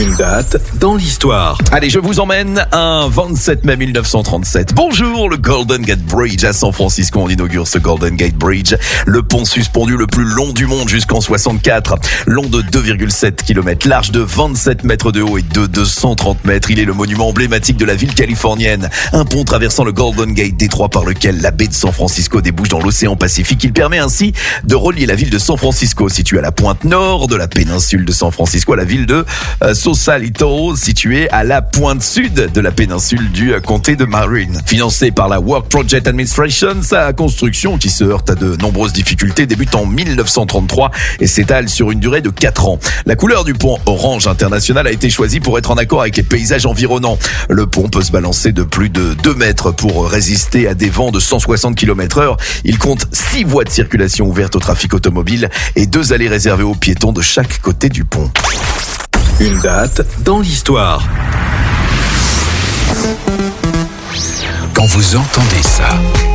Une date dans l'histoire. Allez, je vous emmène un 27 mai 1937. Bonjour, le Golden Gate Bridge à San Francisco. On inaugure ce Golden Gate Bridge, le pont suspendu le plus long du monde jusqu'en 64. Long de 2,7 km, large de 27 mètres de haut et de 230 mètres. Il est le monument emblématique de la ville californienne. Un pont traversant le Golden Gate, détroit par lequel la baie de San Francisco débouche dans l'océan Pacifique. Il permet ainsi de relier la ville de San Francisco, située à la pointe nord de la péninsule de San Francisco, à la ville de Sausalito, située à la pointe sud de la péninsule du comté de Marin. Financé par la Work Project Administration, sa construction, qui se heurte à de nombreuses difficultés, débute en 1933 et s'étale sur une durée de 4 ans. La couleur du pont orange international a été choisie pour être en accord avec les paysages environnants. Le pont peut se balancer de plus de 2 mètres pour résister à des vents de 160 km/h. Il compte 6 voies de circulation ouvertes au trafic automobile et 2 allées réservées aux piétons de chaque côté du pont. Une date dans l'histoire. Quand vous entendez ça,